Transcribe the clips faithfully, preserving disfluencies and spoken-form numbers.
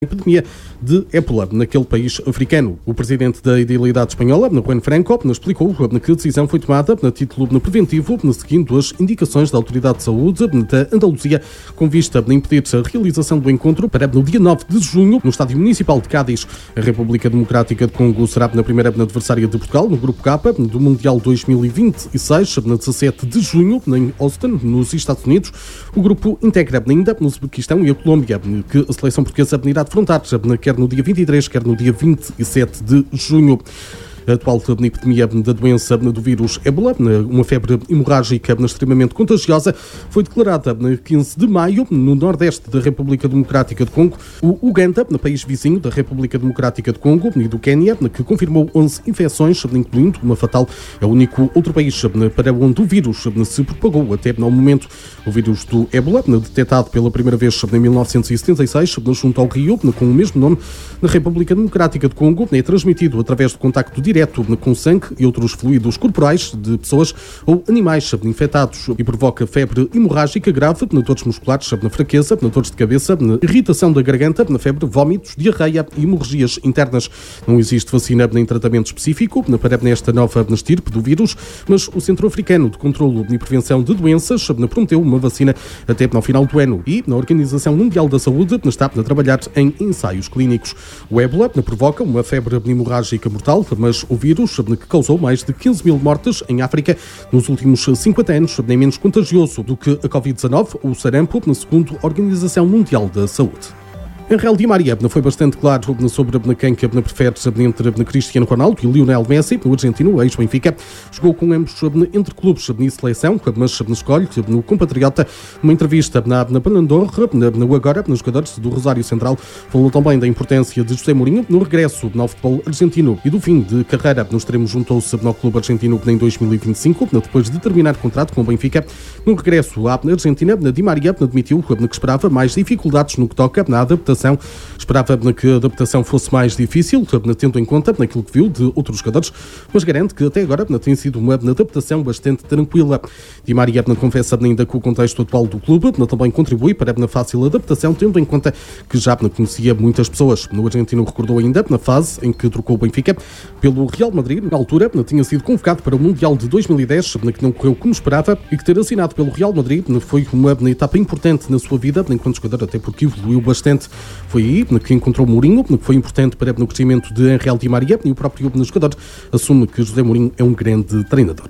epidemia de ébola naquele país africano. O presidente da Idealidade Espanhola, Juan Franco, explicou que a decisão foi tomada a título preventivo, seguindo as indicações da Autoridade de Saúde da Andaluzia, com vista a impedir a realização do encontro para no dia nove de junho, no Estádio Municipal de Cádiz. A República Democrática de Congo será na primeira adversária de Portugal, no Grupo K, do Mundial dois mil e vinte e seis, na dezassete de junho, em Austin, nos Estados Unidos. O grupo integra ainda no Uzbequistão e a Colômbia, que a seleção portuguesa irá defrontar, quer no dia vinte e três, quer no dia vinte e sete de junho. A atual epidemia da doença do vírus ébola, uma febre hemorrágica extremamente contagiosa, foi declarada no quinze de maio no nordeste da República Democrática de Congo. O Uganda, no país vizinho da República Democrática de Congo, e do Quênia, que confirmou onze infecções, incluindo uma fatal, é o único outro país para onde o vírus se propagou até no momento. O vírus do ébola, detectado pela primeira vez em mil novecentos e setenta e seis, junto ao Rio, com o mesmo nome, na República Democrática de Congo, é transmitido através do contacto direto direto com sangue e outros fluidos corporais de pessoas ou animais infectados e provoca febre hemorrágica grave, dores musculares, fraqueza, dores de cabeça, irritação da garganta, febre, vômitos, diarreia e hemorragias internas. Não existe vacina nem tratamento específico para esta nova estirpe do vírus, mas o Centro Africano de Controlo e Prevenção de Doenças prometeu uma vacina até no final do ano e a Organização Mundial da Saúde está a trabalhar em ensaios clínicos. O ébola provoca uma febre hemorrágica mortal, mas o vírus, que causou mais de quinze mil mortes em África nos últimos cinquenta anos, nem menos contagioso do que a covid dezanove, o sarampo, segundo a Organização Mundial da Saúde. Angel Di Maria foi bastante claro sobre quem prefere entre Cristiano Ronaldo e Lionel Messi, o argentino, ex-Benfica. Jogou com ambos entre clubes e seleção, mas escolhe no compatriota. Numa entrevista na Ballon d'Or, no agora, nos jogadores do Rosário Central, falou também da importância de José Mourinho no regresso ao futebol argentino e do fim de carreira. No extremo juntou-se ao clube argentino em dois mil e vinte e cinco, depois de terminar contrato com o Benfica. No regresso à Argentina, Di Maria admitiu que esperava mais dificuldades no que toca na adaptação. Esperava que a adaptação fosse mais difícil, tendo em conta aquilo que viu de outros jogadores, mas garante que até agora tem sido uma adaptação bastante tranquila. Di Maria confessa ainda que o contexto atual do clube também contribui para a fácil adaptação, tendo em conta que já conhecia muitas pessoas. No argentino recordou ainda na fase em que trocou o Benfica pelo Real Madrid. Na altura, tinha sido convocado para o Mundial de dois mil e dez, que não correu como esperava, e que ter assinado pelo Real Madrid foi uma etapa importante na sua vida, enquanto jogador, até porque evoluiu bastante. Foi aí que encontrou Mourinho, que foi importante para o crescimento de Angel Di Maria, e o próprio jogador assume que José Mourinho é um grande treinador.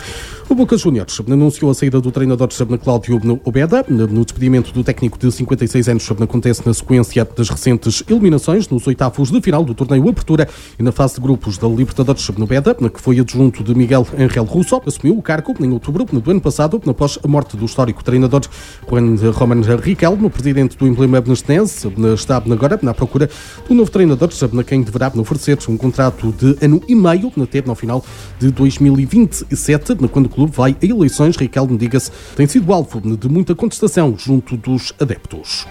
O Boca Juniors anunciou a saída do treinador Cláudio Obeda. No despedimento do técnico de cinquenta e seis anos acontece na sequência das recentes eliminações nos oitavos de final do torneio Apertura e na fase de grupos da Libertadores. Obeda, que foi adjunto de Miguel Ángel Russo, assumiu o cargo em outubro do ano passado, após a morte do histórico treinador Juan Román Riquelme. O presidente do emblema benestense está agora na procura do novo treinador, na quem deverá oferecer um contrato de ano e meio até no final de dois mil e vinte e sete, quando o clube vai a eleições. Riquelme, diga-se, tem sido alvo de muita contestação junto dos adeptos.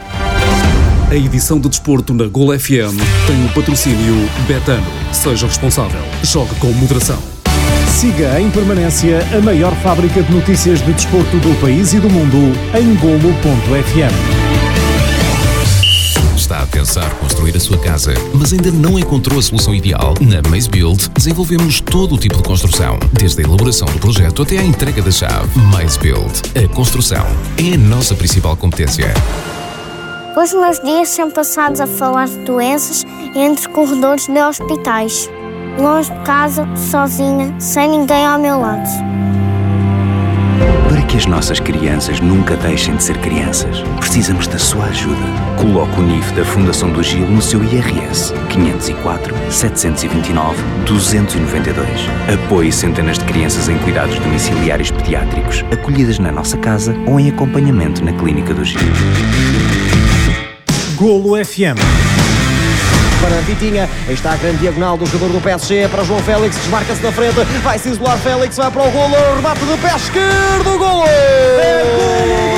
A edição de desporto na Gol F M tem o patrocínio Betano. Seja responsável. Jogue com moderação. Siga em permanência a maior fábrica de notícias de desporto do país e do mundo em golo ponto f m. Está a pensar construir a sua casa, mas ainda não encontrou a solução ideal? Na Maze Build desenvolvemos todo o tipo de construção, desde a elaboração do projeto até à entrega da chave. Maze Build. A construção é a nossa principal competência. Os meus dias são passados a falar de doenças entre corredores de hospitais, longe de casa, sozinha, sem ninguém ao meu lado. Para que as nossas crianças nunca deixem de ser crianças, precisamos da sua ajuda. Coloque o N I F da Fundação do Gil no seu I R S quinhentos e quatro, setecentos e vinte e nove, duzentos e noventa e dois. Apoie centenas de crianças em cuidados domiciliários pediátricos, acolhidas na nossa casa ou em acompanhamento na Clínica do Gil. Golo F M. Para Vitinha, está a grande diagonal do jogador do P S G para João Félix, desmarca-se na frente, vai-se isolar Félix, vai para o golo, remate de pé esquerdo, golo! É golo!